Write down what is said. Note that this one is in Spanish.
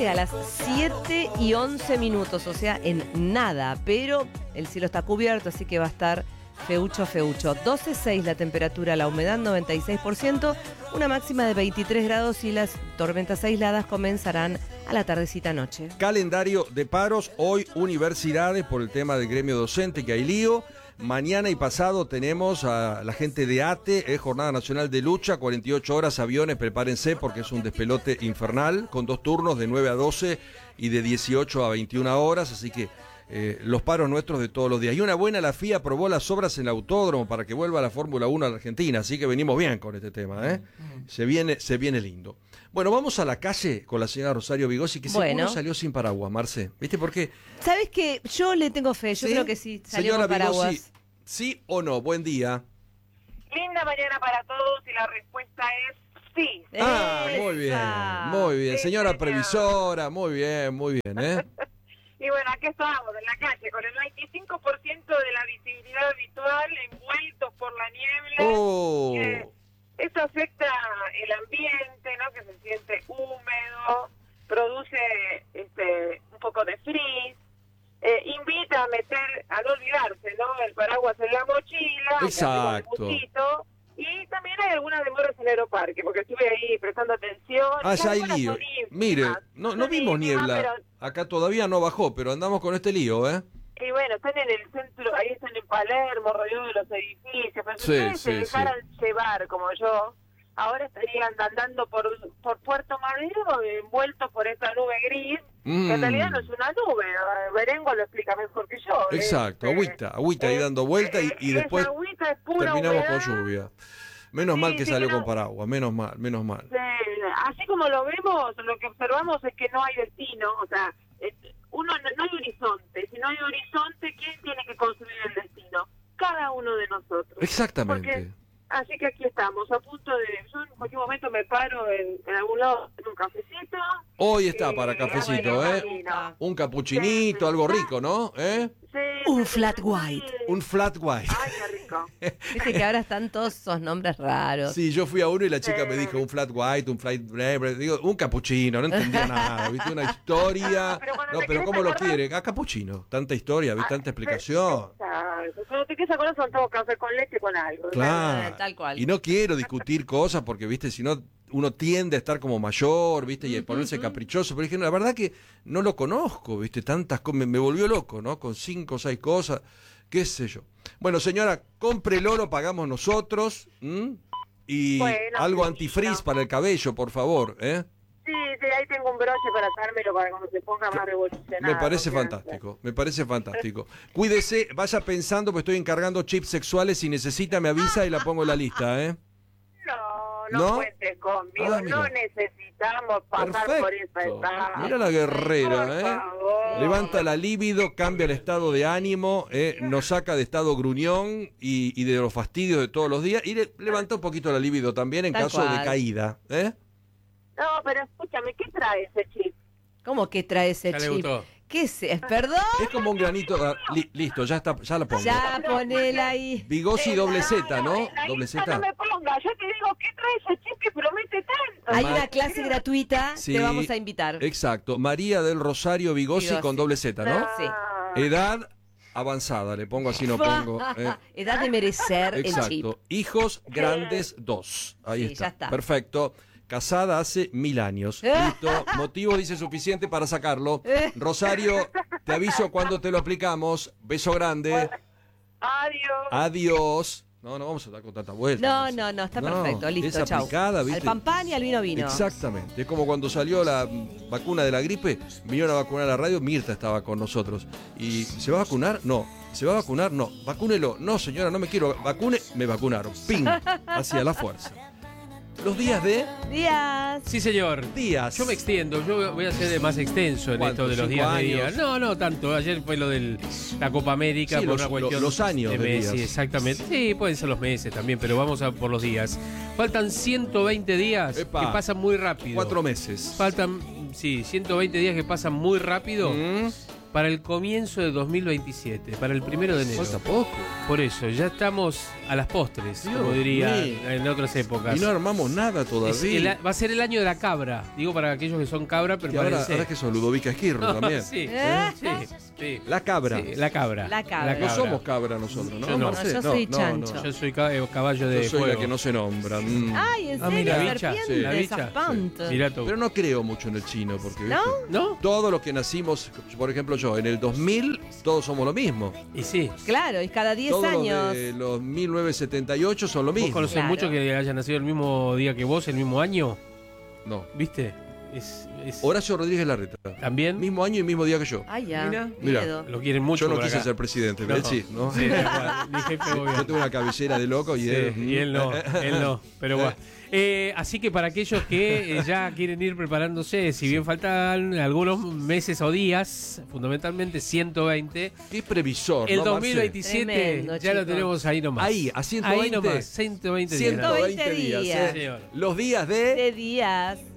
A las 7:11, o sea, en nada, pero el cielo está cubierto, así que va a estar feucho. 12,6 la temperatura, la humedad 96%, una máxima de 23 grados y las tormentas aisladas comenzarán a la tardecita noche. Calendario de paros, hoy universidades por el tema del gremio docente, que hay lío. Mañana y pasado tenemos a la gente de ATE, Jornada Nacional de Lucha, 48 horas, aviones, prepárense porque es un despelote infernal, con 2 turnos de 9 a 12 y de 18 a 21 horas, así que los paros nuestros de todos los días. Y una buena, la FIA aprobó las obras en el autódromo para que vuelva la Fórmula 1 a la Argentina, así que venimos bien con este tema, ¿eh? Se viene lindo. Bueno, vamos a la calle con la señora Rosario Vigossi, que seguro salió sin paraguas, Marce. ¿Viste por qué? ¿Sabes qué? Yo le tengo fe, yo creo que sí, salió señora con paraguas. Vigossi, ¿sí o no? Buen día. Linda mañana para todos y la respuesta es sí. Muy bien. Señora previsora, muy bien, ¿eh? Y bueno, aquí estamos en la calle con el 95% de la visibilidad habitual envueltos por la niebla. Esto afecta el ambiente, ¿no? Que se siente húmedo, produce un poco de frizz. Invita a no olvidarse, ¿no? El paraguas en la mochila. Exacto. Y también hay algunas demoras en el aeroparque, porque estuve ahí prestando atención. Ya hay lío. Mire, no vimos niebla. Pero acá todavía no bajó, pero andamos con este lío, ¿eh? Y bueno, están en el centro, ahí están en Palermo, rodeados de los edificios. Pero si ustedes se dejaran llevar, como yo, ahora estarían andando por Puerto Madero, envueltos por esa nube gris, que en realidad no es una nube. Berengo lo explica mejor que yo. Exacto, agüita ahí dando vuelta y después terminamos con lluvia. Menos mal que salió con paraguas, menos mal. Sí, así como lo vemos, lo que observamos es que no hay destino, o sea, no hay horizonte. Si no hay horizonte, ¿quién tiene que construir el destino? Cada uno de nosotros. Exactamente. Así que aquí estamos, a punto de... Yo en cualquier momento me paro en algún lado, en un cafecito. Hoy está para cafecito, ¿eh? Un capuchinito, algo rico, ¿no? Sí, un flat white. Un flat white. Ay, qué rico. Viste que ahora están todos esos nombres raros. Sí, yo fui a uno y la chica me dijo un flat white, un flat... Digo, un capuchino, no entendía nada, ¿viste? Una historia... pero ¿cómo lo quiere? Capuchino. Tanta historia, ¿viste? Tanta explicación. Cuando te quieres acordar son todos café con leche con algo. Claro. Tal cual. Y no quiero discutir cosas porque, ¿viste? Si no... uno tiende a estar como mayor, ¿viste? Y a ponerse caprichoso. Pero dije, no, la verdad que no lo conozco, ¿viste? Tantas cosas, me volvió loco, ¿no? Con 5 o 6 cosas, qué sé yo. Bueno, señora, cómprelo, lo pagamos nosotros. Y algo antifrizz para el cabello, por favor, ¿eh? Sí, ahí tengo un broche para dármelo para cuando se ponga más revolucionario. Me parece fantástico. Cuídese, vaya pensando, porque estoy encargando chips sexuales. Si necesita, me avisa y la pongo en la lista, ¿eh? No cuentes conmigo, no necesitamos pasar por esa etapa. Mira la guerrera, levanta la libido, cambia el estado de ánimo, nos saca de estado gruñón y de los fastidios de todos los días, y levanta un poquito la libido también en caso de caída, No, pero escúchame, ¿qué trae ese chip? ¿Cómo que trae ese chip? ¿Qué es? ¿Perdón? Es como un granito. Listo, ya está, ya lo pongo. Ya ponela ahí. Vigossi doble Z, ¿no? Doble Z. No me ponga, yo te digo, ¿qué trae ese chip que promete tanto? Hay una clase gratuita, te vamos a invitar. Exacto, María del Rosario Vigossi con doble Z, ¿no? Sí. Edad avanzada, le pongo así, no pongo. Edad de merecer el chip. Exacto, hijos grandes 2. Ahí está. Ya está. Perfecto. Casada hace 1000 años. Listo. Motivo dice suficiente para sacarlo. Rosario, te aviso cuando te lo aplicamos. Beso grande. Adiós. No vamos a dar con tanta vuelta. No, está perfecto. Listo, chau. ¿Viste? Al pan y al vino. Exactamente. Es como cuando salió la vacuna de la gripe, vinieron a vacunar a la radio, Mirta estaba con nosotros. ¿Y se va a vacunar? No. ¿Se va a vacunar? No. Vacúnelo. No, señora, no me quiero. Vacune. Me vacunaron. ¡Ping! Hacia la fuerza. Los días de... Días. Sí, señor. Días. Yo me extiendo, yo voy a ser más extenso en esto de los días de días. No tanto. Ayer fue lo de la Copa América, sí, por una cuestión los años de Messi, días. Exactamente. Sí, pueden ser los meses también, pero vamos a por los días. Faltan 120 días que pasan muy rápido. 4 meses. Faltan, 120 días que pasan muy rápido. para el comienzo de 2027, para el 1 de enero. Falta poco. Por eso, ya estamos a las postres, como diría en otras épocas. Y no armamos nada todavía. Va a ser el año de la cabra. Digo para aquellos que son cabra, pero ahora que sos Ludovica Esquirro también. Sí, sí. La cabra. Sí, la cabra. No somos cabra nosotros, ¿no? Yo soy chancho. Yo soy caballo de Yo soy fuego. la que no se nombra. Ay, en serio, mira, serpiente, la bicha. espanto. Mirá tú. Pero no creo mucho en el chino, porque ¿viste? ¿No? Todos los que nacimos, por ejemplo yo, en el 2000, todos somos lo mismo. Y sí. Claro, y cada 10 Todos años. los 1978 son lo mismo. ¿Vos conocés Claro. muchos que hayan nacido el mismo día que vos, el mismo año? No. ¿Viste? Horacio Rodríguez Larreta. ¿También? Mismo año y mismo día que yo. Ay, ya. Mira. Miedo. Lo quieren mucho. Yo no por quise acá. ser presidente, pero él sí, ¿no? Sí, tal cual. Mi jefe de gobierno. Yo tengo una cabellera de loco y Sí, y él no, pero bueno. Así que para aquellos que ya quieren ir preparándose, si bien faltan algunos meses o días, fundamentalmente 120, Qué previsor, el ¿no, 2027 Tremendo, ya lo chicos. tenemos ahí nomás. Ahí, a 120. Ahí nomás, 120 días. 120 días. días. Sí, señor. Los días De días.